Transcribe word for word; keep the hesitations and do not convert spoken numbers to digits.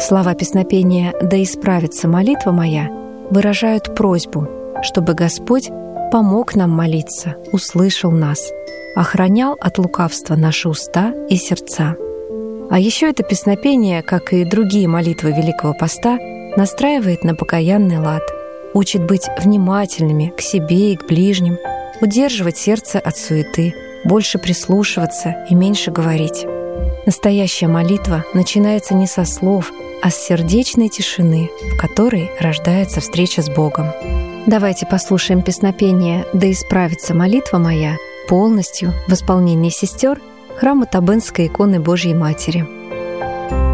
Слова песнопения «Да исправится молитва моя» выражают просьбу, чтобы Господь помог нам молиться, услышал нас, охранял от лукавства наши уста и сердца. А еще это песнопение, как и другие молитвы Великого Поста, настраивает на покаянный лад, учит быть внимательными к себе и к ближним, удерживать сердце от суеты, больше прислушиваться и меньше говорить. Настоящая молитва начинается не со слов, а с сердечной тишины, в которой рождается встреча с Богом. Давайте послушаем песнопение «Да исправится молитва моя» полностью в исполнении сестер храма Табынской иконы Божьей Матери.